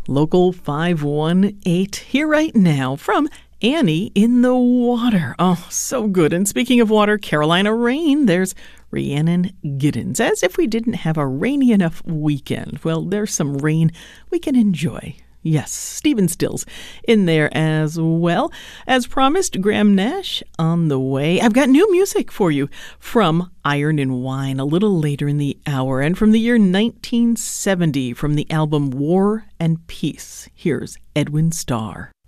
Local 518 here right now from Annie in the Water. Oh, so good. And speaking of water, Carolina rain, there's Rhiannon Giddens. As if we didn't have a rainy enough weekend. Well, there's some rain we can enjoy. Yes, Stephen Stills in there as well. As promised, Graham Nash on the way. I've got new music for you from Iron and Wine a little later in the hour. And from the year 1970, from the album War and Peace, here's Edwin Starr.